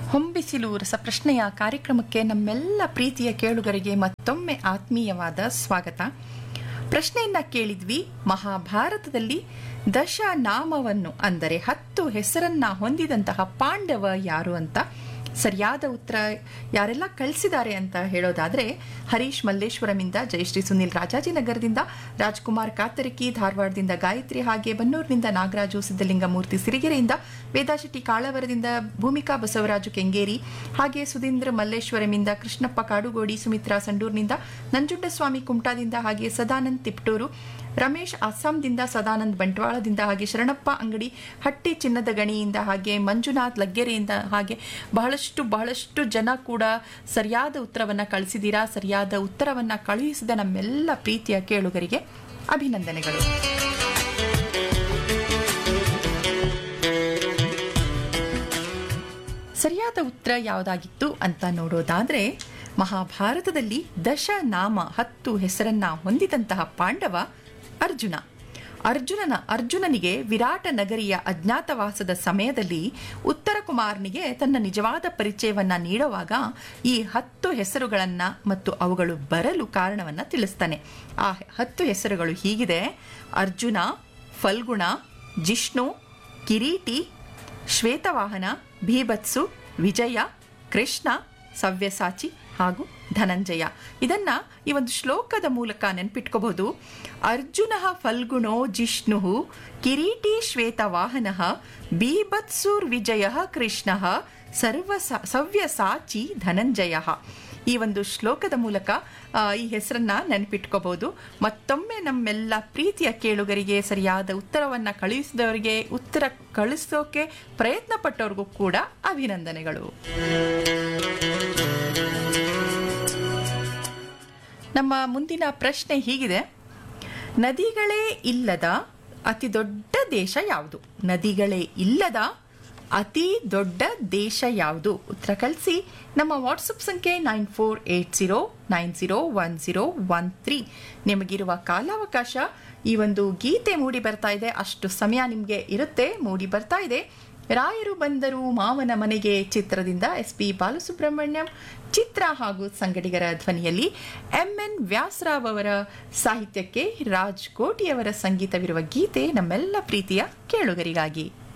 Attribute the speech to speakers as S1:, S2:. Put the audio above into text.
S1: ಹೊಂಬಿಸಿಲು ರಸಪ್ರಶ್ನೆಯ ಕಾರ್ಯಕ್ರಮಕ್ಕೆ ನಮ್ಮೆಲ್ಲ ಪ್ರೀತಿಯ ಕೇಳುಗರಿಗೆ ಮತ್ತೊಮ್ಮೆ ಆತ್ಮೀಯವಾದ ಸ್ವಾಗತ. ಪ್ರಶ್ನೆಯನ್ನ ಕೇಳಿದ್ವಿ, ಮಹಾಭಾರತದಲ್ಲಿ ದಶನಾಮವನ್ನು ಅಂದರೆ 10 ಹೆಸರನ್ನ ಹೊಂದಿದಂತಹ ಪಾಂಡವ ಯಾರು ಅಂತ. ಸರಿಯಾದ ಉತ್ತರ ಯಾರೆಲ್ಲ ಕಳಿಸಿದ್ದಾರೆ ಅಂತ ಹೇಳೋದಾದ್ರೆ, ಹರೀಶ್ ಮಲ್ಲೇಶ್ವರಮಿಂದ, ಜಯಶ್ರೀ ಸುನಿಲ್ ರಾಜಾಜಿನಗರದಿಂದ, ರಾಜ್ಕುಮಾರ್ ಕಾತರಕಿ ಧಾರವಾಡದಿಂದ, ಗಾಯತ್ರಿ ಹಾಗೆ ಬನ್ನೂರಿನಿಂದ, ನಾಗರಾಜು ಸಿದ್ದಲಿಂಗಮೂರ್ತಿ ಸಿರಿಗೆರೆಯಿಂದ, ವೇದಾಶೆಟ್ಟಿ ಕಾಳವರದಿಂದ, ಭೂಮಿಕಾ ಬಸವರಾಜು ಕೆಂಗೇರಿ, ಹಾಗೆ ಸುಧೀಂದ್ರ ಮಲ್ಲೇಶ್ವರಮಿಂದ, ಕೃಷ್ಣಪ್ಪ ಕಾಡುಗೋಡಿ, ಸುಮಿತ್ರಾ ಸಂಡೂರ್ನಿಂದ, ನಂಜುಂಡಸ್ವಾಮಿ ಕುಮಟಾದಿಂದ, ಹಾಗೆ ಸದಾನಂದ್ ತಿಪ್ಟೂರು, ರಮೇಶ್ ಅಸ್ಸಾಂದಿಂದ, ಸದಾನಂದ್ ಬಂಟ್ವಾಳದಿಂದ, ಹಾಗೆ ಶರಣಪ್ಪ ಅಂಗಡಿ ಹಟ್ಟಿ ಚಿನ್ನದ ಗಣಿಯಿಂದ, ಹಾಗೆ ಮಂಜುನಾಥ್ ಲಗ್ಗೆರೆಯಿಂದ, ಹಾಗೆ ಬಹಳಷ್ಟು ಜನ ಕೂಡ ಸರಿಯಾದ ಉತ್ತರವನ್ನ ಕಳಿಸಿದ್ದೀರಾ. ಸರಿಯಾದ ಉತ್ತರವನ್ನ ಕಳುಹಿಸಿದ ನಮ್ಮೆಲ್ಲ ಪ್ರೀತಿಯ ಕೇಳುಗರಿಗೆ ಅಭಿನಂದನೆಗಳು. ಸರಿಯಾದ ಉತ್ತರ ಯಾವುದಾಗಿತ್ತು ಅಂತ ನೋಡೋದಾದ್ರೆ, ಮಹಾಭಾರತದಲ್ಲಿ ದಶನಾಮ 10 ಹೆಸರನ್ನ ಹೊಂದಿದಂತಹ ಪಾಂಡವ ಅರ್ಜುನ. ಅರ್ಜುನನಿಗೆ ವಿರಾಟ ನಗರಿಯ ಅಜ್ಞಾತವಾಸದ ಸಮಯದಲ್ಲಿ ಉತ್ತರ ಕುಮಾರನಿಗೆ ತನ್ನ ನಿಜವಾದ ಪರಿಚಯವನ್ನ ನೀಡುವಾಗ ಈ 10 ಹೆಸರುಗಳನ್ನ ಮತ್ತು ಅವುಗಳು ಬರಲು ಕಾರಣವನ್ನ ತಿಳಿಸ್ತಾನೆ. ಆ 10 ಹೆಸರುಗಳು ಹೀಗಿದೆ: ಅರ್ಜುನ, ಫಲ್ಗುಣ, ಜಿಷ್ಣು, ಕಿರೀಟಿ, ಶ್ವೇತವಾಹನ, ಭೀಭತ್ಸು, ವಿಜಯ, ಕೃಷ್ಣ, ಸವ್ಯಸಾಚಿ ಹಾಗೂ ಧನಂಜಯ. ಇದನ್ನ ಈ ಒಂದು ಶ್ಲೋಕದ ಮೂಲಕ ನೆನ್ಪಿಟ್ಕೋಬಹುದು. ಅರ್ಜುನ ಫಲ್ಗುಣೋ ಜಿಷ್ಣು, ಕಿರೀಟಿ ಶ್ವೇತವಾಹನ, ಬೀಭತ್ಸುರ್ ವಿಜಯ ಕೃಷ್ಣ, ಸವ್ಯಸಾಚಿ ಧನಂಜಯ. ಈ ಒಂದು ಶ್ಲೋಕದ ಮೂಲಕ ಈ ಹೆಸರನ್ನ ನೆನಪಿಟ್ಕೋಬಹುದು. ಮತ್ತೊಮ್ಮೆ ನಮ್ಮೆಲ್ಲ ಪ್ರೀತಿಯ ಕೇಳುಗರಿಗೆ, ಸರಿಯಾದ ಉತ್ತರವನ್ನ ಕಳುಹಿಸಿದವರಿಗೆ, ಉತ್ತರ ಕಳಿಸೋಕೆ ಪ್ರಯತ್ನ ಪಟ್ಟವ್ರಿಗೂ ಕೂಡ ಅಭಿನಂದನೆಗಳು. ನಮ್ಮ ಮುಂದಿನ ಪ್ರಶ್ನೆ ಹೀಗಿದೆ: ನದಿಗಳೇ ಇಲ್ಲದ ಅತಿ ದೊಡ್ಡ ದೇಶ ಯಾವುದು? ನದಿಗಳೇ ಇಲ್ಲದ ಅತಿ ದೊಡ್ಡ ದೇಶ ಯಾವುದು? ಉತ್ತರ ಕಳಿಸಿ. ನಮ್ಮ ವಾಟ್ಸಪ್ ಸಂಖ್ಯೆ 9480901013. ನಿಮಗಿರುವ ಕಾಲಾವಕಾಶ, ಈ ಒಂದು ಗೀತೆ ಮೂಡಿ ಬರ್ತಾ ಇದೆ, ಅಷ್ಟು ಸಮಯ ನಿಮಗೆ ಇರುತ್ತೆ. ಮೂಡಿ ಬರ್ತಾ ಇದೆ ರಾಯರು ಬಂದರು ಮಾವನ ಮನೆಗೆ ಚಿತ್ರದಿಂದ SP ಬಾಲಸುಬ್ರಹ್ಮಣ್ಯಂ, ಚಿತ್ರ ಹಾಗೂ ಸಂಗಡಿಗರ ಧ್ವನಿಯಲ್ಲಿ MN ವ್ಯಾಸರಾವ್ ಅವರ ಸಾಹಿತ್ಯಕ್ಕೆ ರಾಜ್ ಕೋಟಿಯವರ ಸಂಗೀತವಿರುವ ಗೀತೆ ನಮ್ಮೆಲ್ಲ ಪ್ರೀತಿಯ ಕೇಳುಗರಿಗಾಗಿ.